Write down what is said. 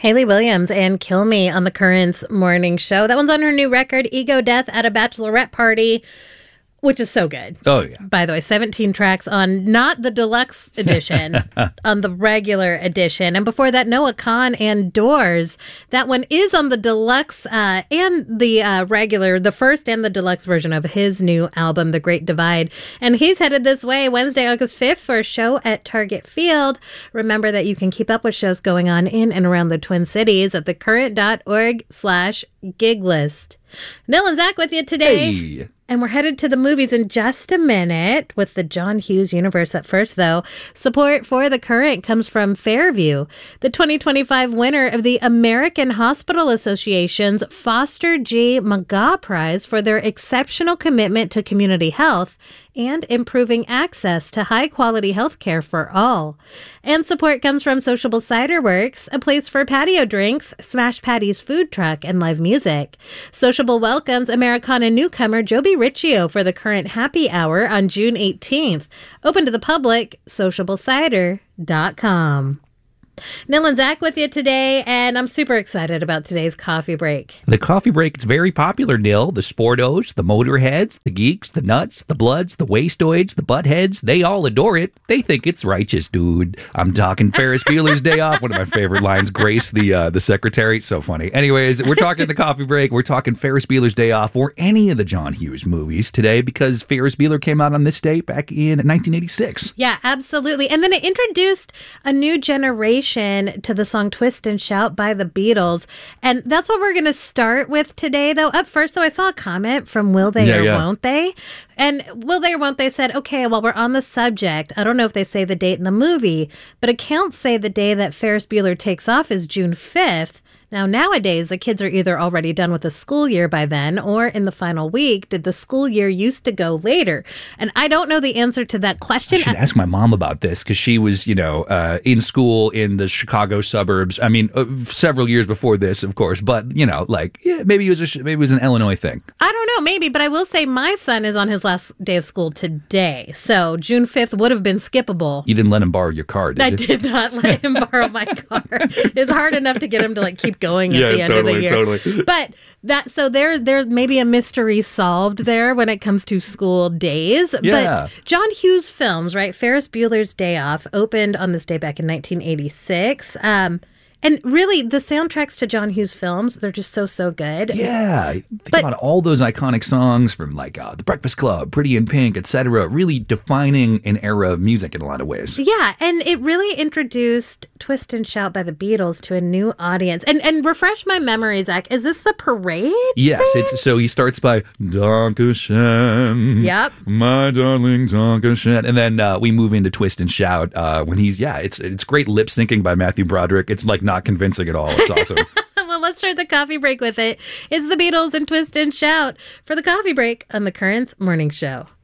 Hayley Williams and Kill Me on the Currents morning show. That one's on her new record, Ego Death at a Bachelorette Party, which is so good. Oh, yeah. By the way, 17 tracks on not the deluxe edition, on the regular edition. And before that, Noah Kahan and Doors. That one is on the deluxe and the regular, the first and the deluxe version of his new album, The Great Divide. And he's headed this way Wednesday, August 5th for a show at Target Field. Remember that you can keep up with shows going on in and around the Twin Cities at thecurrent.org/gig list. Nil and Zach with you today. Hey. And we're headed to the movies in just a minute with the John Hughes universe. Up first, though, support for The Current comes from Fairview, the 2025 winner of the American Hospital Association's Foster G. McGaugh Prize for their exceptional commitment to community health and improving access to high-quality health care for all. And support comes from Sociable Cider Works, a place for patio drinks, Smash Patty's food truck, and live music. Sociable welcomes Americana newcomer Joby Riccio for the Current Happy Hour on June 18th. Open to the public, sociablecider.com. Nil and Zach with you today, and I'm super excited about today's coffee break. The coffee break is very popular, Nil. The sportos, the motorheads, the geeks, the nuts, the bloods, the wastoids, the buttheads, they all adore it. They think it's righteous, dude. I'm talking Ferris Bueller's Day Off, one of my favorite lines. Grace, the secretary, so funny. Anyways, we're talking the coffee break. We're talking Ferris Bueller's Day Off or any of the John Hughes movies today because Ferris Bueller came out on this date back in 1986. Yeah, absolutely. And then it introduced a new generation to the song Twist and Shout by the Beatles. And that's what we're going to start with today, though. Up first, though, I saw a comment from Will They or Won't They? And Will They or Won't They said, okay, well, we're on the subject. I don't know if they say the date in the movie, but accounts say the day that Ferris Bueller takes off is June 5th. Now, nowadays, the kids are either already done with the school year by then or in the final week. Did the school year used to go later? And I don't know the answer to that question. I should ask my mom about this because she was, in school in the Chicago suburbs. I mean, several years before this, of course. But, maybe it was an Illinois thing. I don't know, maybe. But I will say my son is on his last day of school today. So June 5th would have been skippable. You didn't let him borrow your car, did you? I did not let him borrow my car. It's hard enough to get him to keep going at the end of the year. Totally. But there may be a mystery solved there when it comes to school days. Yeah. But John Hughes films, right? Ferris Bueller's Day Off opened on this day back in 1986. And really, the soundtracks to John Hughes films, they're just so good. Yeah. Think about all those iconic songs from The Breakfast Club, Pretty in Pink, etc. Really defining an era of music in a lot of ways. Yeah, and it really introduced Twist and Shout by the Beatles to a new audience. And refresh my memory, Zach, is this the parade Yes, scene? so he starts by Dankeschön. Yep. My darling Dankeschön. And then we move into Twist and Shout when he's, it's great lip syncing by Matthew Broderick. It's not convincing at all. It's awesome. Well, let's start the coffee break with it. It's the Beatles and Twist and Shout for the coffee break on the Currents Morning Show.